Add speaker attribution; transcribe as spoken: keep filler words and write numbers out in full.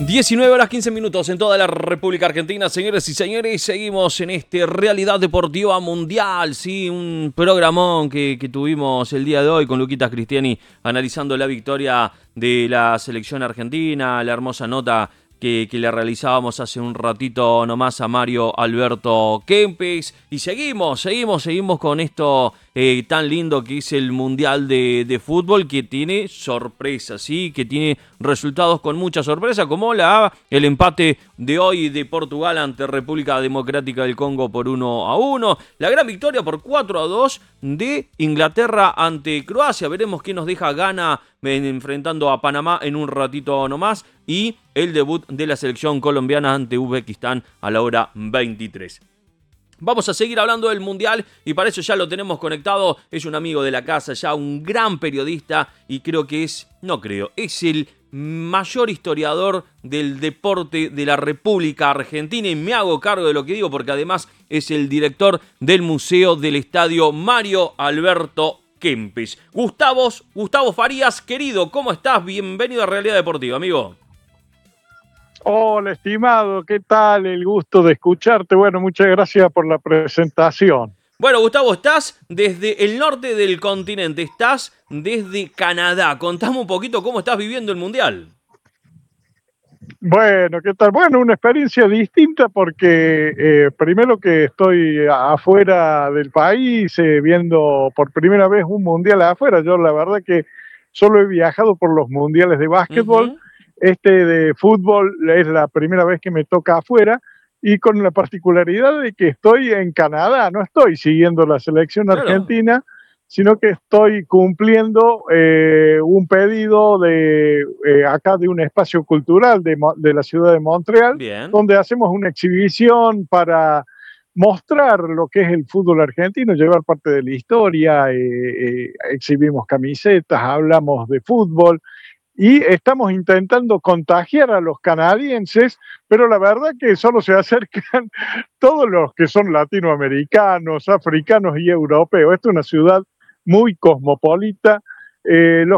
Speaker 1: diecinueve horas quince minutos en toda la República Argentina, señores y señores, seguimos en este Realidad Deportiva Mundial, sí, un programón que, que tuvimos el día de hoy con Luquitas Cristiani analizando la victoria de la selección argentina, la hermosa nota que, que le realizábamos hace un ratito nomás a Mario Alberto Kempes, y seguimos, seguimos, seguimos con esto eh, tan lindo que es el Mundial de, de Fútbol, que tiene sorpresas, ¿sí? Que tiene resultados con mucha sorpresa, como la, el empate de hoy de Portugal ante República Democrática del Congo por uno a uno, la gran victoria por cuatro a dos de Inglaterra ante Croacia. Veremos qué nos deja Ghana enfrentando a Panamá en un ratito nomás, y el debut de la selección colombiana ante Uzbekistán a la hora veintitrés. Vamos a seguir hablando del Mundial y para eso ya lo tenemos conectado. Es un amigo de la casa, ya un gran periodista, y creo que es, no creo, es el mayor historiador del deporte de la República Argentina, y me hago cargo de lo que digo porque además es el director del Museo del Estadio Mario Alberto Kempes. Gustavo, Gustavo Farías, querido, ¿cómo estás? Bienvenido a Realidad Deportiva, amigo.
Speaker 2: Hola, estimado, ¿qué tal? El gusto de escucharte. Bueno, muchas gracias por la presentación.
Speaker 1: Bueno, Gustavo, estás desde el norte del continente, estás desde Canadá. Contame un poquito cómo estás viviendo el Mundial.
Speaker 2: Bueno, ¿qué tal? Bueno, una experiencia distinta porque eh, primero que estoy afuera del país, eh, viendo por primera vez un mundial afuera. Yo la verdad que solo he viajado por los mundiales de básquetbol. Uh-huh. Este de fútbol es la primera vez que me toca afuera, y con la particularidad de que estoy en Canadá, no estoy siguiendo la selección claro. argentina, sino que estoy cumpliendo eh, un pedido de eh, acá de un espacio cultural de, de la ciudad de Montreal, Bien. donde hacemos una exhibición para mostrar lo que es el fútbol argentino, llevar parte de la historia, eh, eh, exhibimos camisetas, hablamos de fútbol, y estamos intentando contagiar a los canadienses, pero la verdad que solo se acercan todos los que son latinoamericanos, africanos y europeos. Esta es una ciudad muy cosmopolita. Eh, los